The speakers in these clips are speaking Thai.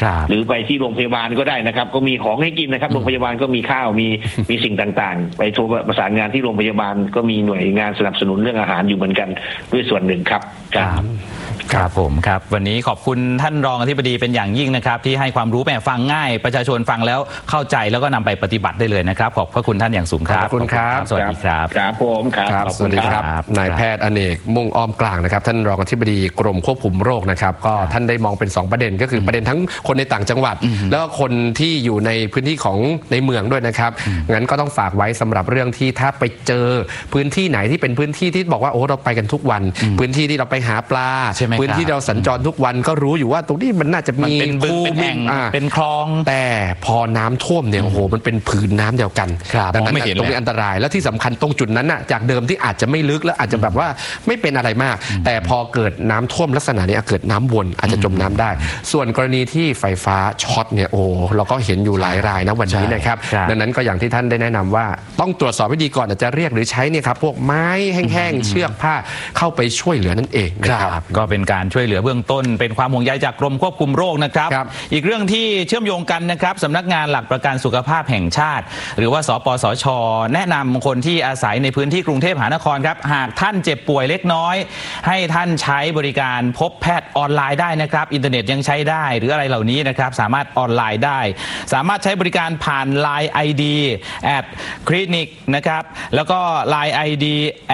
หรือไปที่โรงพยาบาลก็ได้นะครับก็มีของให้กินนะครับโรงพยาบาลก็มีข้าวมีสิ่งต่างๆไปโทรประสานงานที่โรงพยาบาลก็มีหน่วยงานสนับสนุนเรื่องอาหารอยู่เหมือนกันด้วยส่วนหนึ่งครับครับผมครับวันนี้ขอบคุณท่านรองอธิบดีเป็นอย่างยิ่งนะครับที่ให้ความรู้แหมฟังง่ายประชาชนฟังแล้วเข้าใจแล้วก็นำไปปฏิบัติได้เลยนะครับขอบพระคุณท่านอย่างสูงครับขอบคุณครับสวัสดีครับครับผมครับสวัสดีครับนายแพทย์อเนกมุ่งอ้อมกลางนะครับท่านรองอธิบดีกรมควบคุมโรคนะครับก็ท่านได้มองเป็น2ประเด็นก็คือประเด็นทั้งคนในต่างจังหวัดแล้วก็คนที่อยู่ในพื้นที่ของในเมืองด้วยนะครับงั้นก็ต้องฝากไว้สำหรับเรื่องที่ถ้าไปเจอพื้นที่ไหนที่เป็นพื้นที่ที่บอกว่าโอ้เราไปกันทุกวันพื้นที่ที่เราไปหาปลาพื้นที่เราสัญจรทุกวันก็รู้อยู่ว่าตรงนี้มันน่าจะมีเป็นบึงเป็นแอ่งเป็นคลองแต่พอน้ำท่วมเนี่ยโอ้โหมันเป็นผืนน้ำเดียวกันดังนั้นตรงนี้อันตรายและที่สำคัญตรงจุดนั้นน่ะจากเดิมที่อาจจะไม่ลึกแล้วอาจจะแบบว่าไม่เป็นอะไรมากแต่พอเกิดน้ำท่วมลักษณะนี้เกิดน้ำวนอาจจะจมน้ำได้ส่วนกรณีที่ไฟฟ้าช็อตเนี่ยโอ้เราก็เห็นอยู่หลายรายนะวันนี้นะครับดังนั้นก็อย่างที่ท่านได้แนะนำว่าต้องตรวจสอบให้ดีก่อนจะเรียกหรือใช้เนี่ยครับพวกไม้แห้งๆเชือกผ้าเข้าไปช่วยเหลือนั่นเองนะครับก็เป็นการช่วยเหลือเบื้องต้นเป็นความห่วงใยจากกรมควบคุมโรคนะครับอีกเรื่องที่เชื่อมโยงกันนะครับสำนักงานหลักประกันสุขภาพแห่งชาติหรือว่าสปสช.แนะนำคนที่อาศัยในพื้นที่กรุงเทพมหานครครับหากท่านเจ็บป่วยเล็กน้อยให้ท่านใช้บริการพบแพทย์ออนไลน์ได้นะครับอินเทอร์เน็ตยังใช้ได้หรืออะไรเหล่านี้นะครับสามารถออนไลน์ได้สามารถใช้บริการผ่าน Line ID @clinic นะครับแล้วก็ Line ID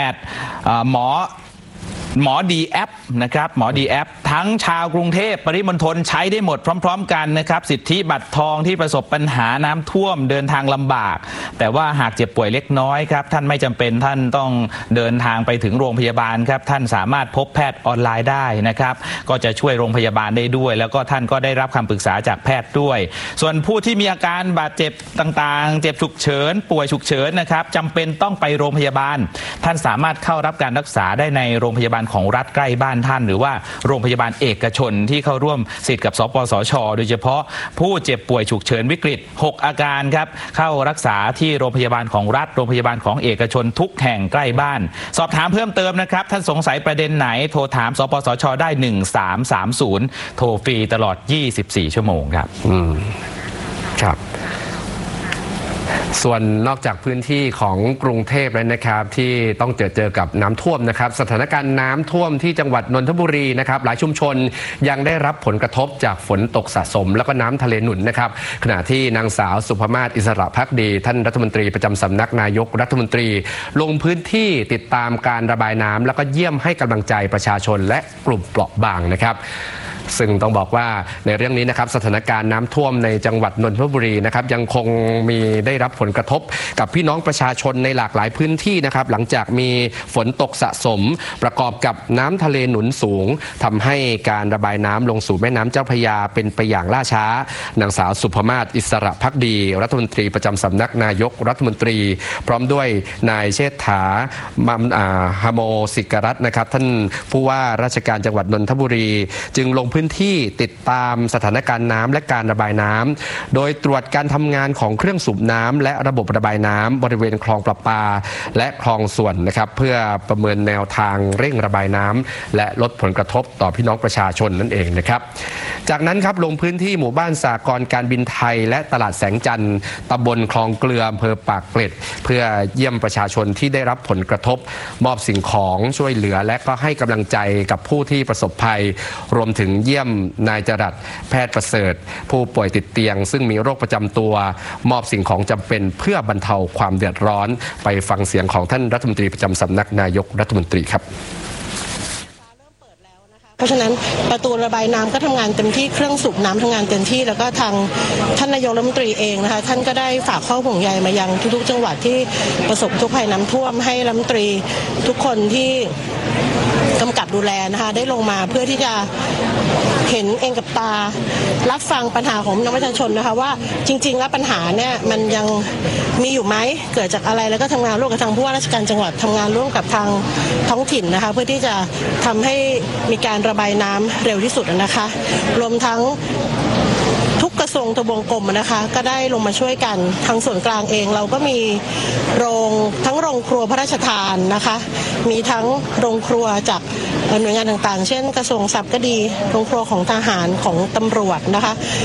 หมอดีแอปนะครับหมอดีแอปทั้งชาวกรุงเทพปริมณฑลใช้ได้หมดพร้อมๆกันนะครับสิทธิบัตรทองที่ประสบปัญหาน้ำท่วมเดินทางลำบากแต่ว่าหากเจ็บป่วยเล็กน้อยครับท่านไม่จำเป็นท่านต้องเดินทางไปถึงโรงพยาบาลครับท่านสามารถพบแพทย์ออนไลน์ได้นะครับก็จะช่วยโรงพยาบาลได้ด้วยแล้วก็ท่านก็ได้รับคำปรึกษาจากแพทย์ด้วยส่วนผู้ที่มีอาการบาดเจ็บต่างๆเจ็บฉุกเฉินป่วยฉุกเฉินนะครับจำเป็นต้องไปโรงพยาบาลท่านสามารถเข้ารับการรักษาได้ในโรงพยาบาลของรัฐใกล้บ้านท่านหรือว่าโรงพยาบาลเอกชนที่เข้าร่วมสิทธิ์กับสปสช.โดยเฉพาะผู้เจ็บป่วยฉุกเฉินวิกฤต6อาการครับเข้ารักษาที่โรงพยาบาลของรัฐโรงพยาบาลของเอกชนทุกแห่งใกล้บ้านสอบถามเพิ่มเติมนะครับท่านสงสัยประเด็นไหนโทรถามสปสช.ได้1330โทรฟรีตลอด24ชั่วโมงครับครับส่วนนอกจากพื้นที่ของกรุงเทพแล้วนะครับที่ต้องเจอกับน้ำท่วมนะครับสถานการณ์น้ำท่วมที่จังหวัดนนทบุรีนะครับหลายชุมชนยังได้รับผลกระทบจากฝนตกสะสมแล้วก็น้ำทะเลหนุนนะครับขณะที่นางสาวสุภมาศอิสระภักดีท่านรัฐมนตรีประจำสำนักนายกรัฐมนตรีลงพื้นที่ติดตามการระบายน้ำแล้วก็เยี่ยมให้กำลังใจประชาชนและกลุ่มเปราะบางนะครับซึ่งต้องบอกว่าในเรื่องนี้นะครับสถานการณ์น้ำท่วมในจังหวัดนนทบุรีนะครับยังคงมีได้รับผลกระทบกับพี่น้องประชาชนในหลากหลายพื้นที่นะครับหลังจากมีฝนตกสะสมประกอบกับน้ำทะเลหนุนสูงทำให้การระบายน้ำลงสู่แม่น้ำเจ้าพระยาเป็นไปอย่างล่าช้านางสาวสุภมาศอิสระภักดีรัฐมนตรีประจำสำนักนายกรัฐมนตรีพร้อมด้วยนายเชษฐาฮโมศิกรัตน์นะครับท่านผู้ว่าราชการจังหวัดนนทบุรีจึงลงพื้นที่ติดตามสถานการณ์น้ำและการระบายน้ำโดยตรวจการทำงานของเครื่องสูบน้ำและระบบระบายน้ำบริเวณคลองประปาและคลองส่วนนะครับเพื่อประเมินแนวทางเร่งระบายน้ำและลดผลกระทบต่อพี่น้องประชาชนนั่นเองนะครับจากนั้นครับลงพื้นที่หมู่บ้านสหกรณ์การบินไทยและตลาดแสงจันทร์ตำบลคลองเกลืออำเภอปากเกร็ดเพื่อเยี่ยมประชาชนที่ได้รับผลกระทบมอบสิ่งของช่วยเหลือและก็ให้กำลังใจกับผู้ที่ประสบภัยรวมถึงเยี่ยมนายจรัสแพทย์ประเสริฐผู้ป่วยติดเตียงซึ่งมีโรคประจำตัวมอบสิ่งของจำเป็นเพื่อบรรเทาความเดือดร้อนไปฟังเสียงของท่านรัฐมนตรีประจำสำนักนายกรัฐมนตรีครับเพราะฉะนั้นประตูระบายน้ำก็ทำงานเต็มที่เครื่องสูบน้ำทำงานเต็มที่แล้วก็ทางท่านนายกรัฐมนตรีเองนะคะท่านก็ได้ฝากข้อห่วงใยมายังทุกๆจังหวัดที่ประสบทุกภัยน้ำท่วมให้รัฐมนตรีทุกคนที่กำกับดูแลนะคะได้ลงมาเพื่อที่จะเห็นเองกับตารับฟังปัญหาของประชาชนนะคะว่าจริงๆแล้วปัญหาเนี่ยมันยังมีอยู่ไหมเกิดจากอะไรแล้วก็ทำงานร่วมกับทางผู้ว่าราชการจังหวัดทำงานร่วมกับทางท้องถิ่นนะคะเพื่อที่จะทำให้มีการระบายน้ำเร็วที่สุดนะคะรวมทั้งทุกกระทรวงทบวงกรมนะคะก็ได้ลงมาช่วยกันทางส่วนกลางเองเราก็มีทั้งโรงครัวพระราชทานนะคะมีทั้งโรงครัวจากหน่วยงานต่างๆเช่นกระทรวงทรัพย์ก็ดีโรงครัวของทหารของตำรวจนะคะ